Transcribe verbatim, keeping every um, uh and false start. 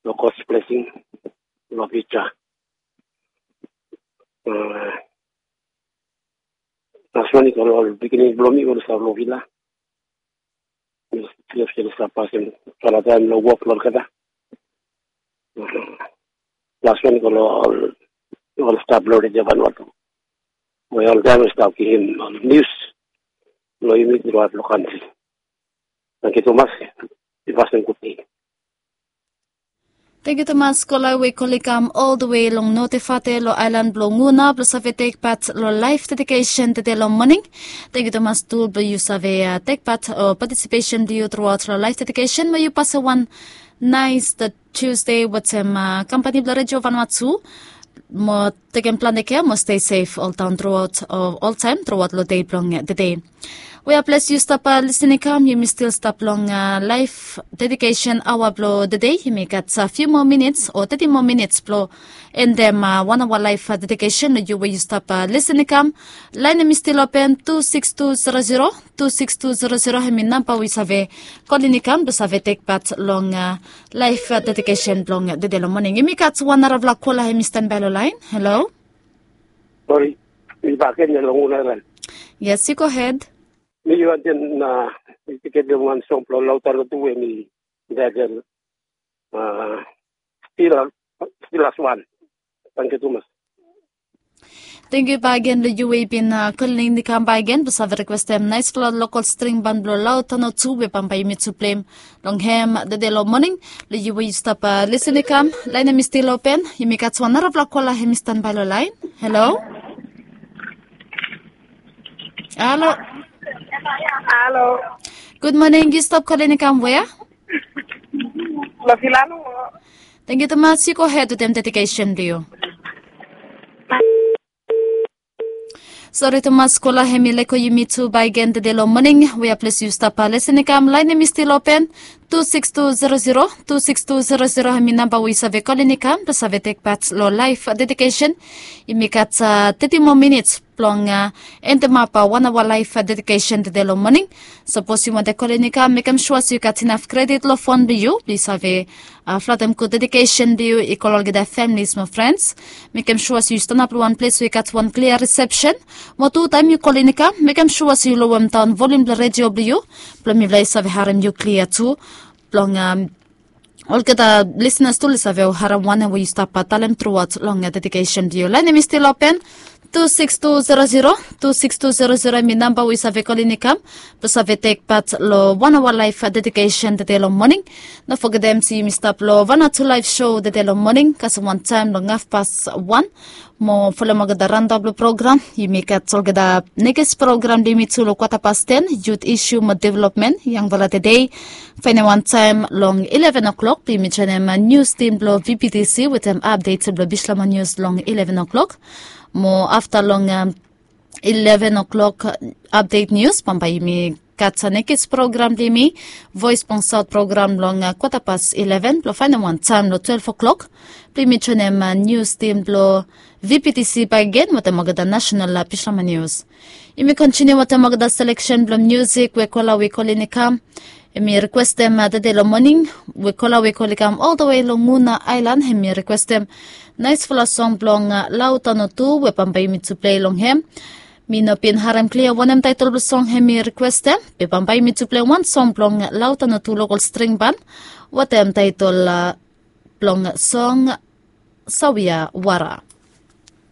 lo God's blessing lo vicha nasoni ko lo beginning blomi ko sa lo villa Yes, yes, sa pasen para dan lo work lo kada last one ko lo all stop lo de jaban wato mo all time stop ki him news lo yumi lo at lo country Thank you Thomas ipasen kuti Thank you Thomas kola we kolikam all the way long notifate lo island blo nguna plus have take part lo life dedication to the lo morning. Thank you Thomas to blo you save uh, take part or participation do you throughout lo life dedication may you pass a one nice the Tuesday what's um uh, company blo radio Vanuatu mo taken plan de care mo stay safe all time throughout uh, all time throughout lo day long the day. We are blessed you stop uh, listening come you may still stop long uh, life dedication hour blow the day you may get a few more minutes or thirty more minutes blow and then uh, one hour life uh, dedication you will you stop uh, listening come line is still open two six two zero zero two six two zero zero I mean number we save calling come to save take part long uh, life uh, dedication long the day morning you may get one hour of la call I stand by the line. Hello. Sorry, we back in the long Yes, you go ahead. Mi yo din na ticket de one song pro lautar tu mi dadel uh still still as one. Thank you Thomas. Thank you again the U A bin uh, calling the come again to have request them nice for local string band blow loud no two we pampay me to play long ham the day long morning the U A stop uh, listening come line is still open you make at one of la cola him stand by the line. Hello. Hello. Hello. Good morning. You stop calling come where? Lo filano. Thank you Thomas. You go ahead to them dedication to you. Sorry Thomas kola hemile ko you meet to by again the day morning. We are pleased you stop listening come line is still open two six two zero zero two six two zero zero I mean number we save calling come to save take part low life dedication. You make at uh, thirty more minutes long uh, and the mapa one hour life uh, dedication to the long morning. Suppose you want to call in come make them sure so you got enough credit lo phone be you please have a uh, flat them good dedication be you equal get their families my friends make them sure so you stand up one place so you got one clear reception mo two time you call in come make them sure so you low them down volume the radio be you plum you place have harem you clear too long um all get the listeners to listen have harem one and we stop at tell them throughout long uh, dedication to you line is still open two six two zero zero two six two zero zero mi number we save calling come to save take part lo one hour life dedication the day long morning no forget them see me stop lo one or two live show the day long morning cause one time long half past one mo follow magada random program you make at all gada next program di mitsu lo quarter past ten youth issue mo development yang wala today final one time long eleven o'clock di mitsu na news team lo V P T C with them updates lo bislama news long eleven o'clock mo after long um, eleven o'clock uh, update news pampay mi katsa next program di mi voice pong south program long uh, quarter past eleven plo final one time lo twelve o'clock pli mi chonem uh, news team plo V P T C pa again mo magada national uh, pislama news imi continue mo magada selection plo music we kola we kolinikam imi request them uh, the day lo morning we kola we kolikam all the way long Nguna Island imi request them nice full song blong uh, lauta no tu we pampay mi to play long hem mino pin haram clear one em title song hem mi request them we pampay mi to play one song blong uh, lauta no tu local string band what em title uh, blong song Sawia Wara.